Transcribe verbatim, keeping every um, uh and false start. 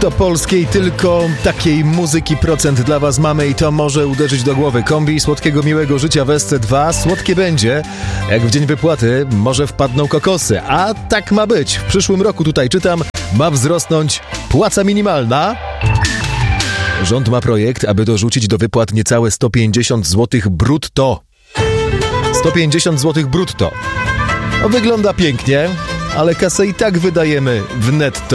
Do polskiej tylko takiej muzyki procent dla was mamy i to może uderzyć do głowy. Kombi Słodkiego Miłego Życia w S C dwa słodkie będzie, jak w dzień wypłaty może wpadną kokosy, a tak ma być. W przyszłym roku, tutaj czytam, ma wzrosnąć płaca minimalna. Rząd ma projekt, aby dorzucić do wypłat niecałe sto pięćdziesiąt złotych brutto. sto pięćdziesiąt złotych brutto. No, wygląda pięknie, ale kasę i tak wydajemy w netto.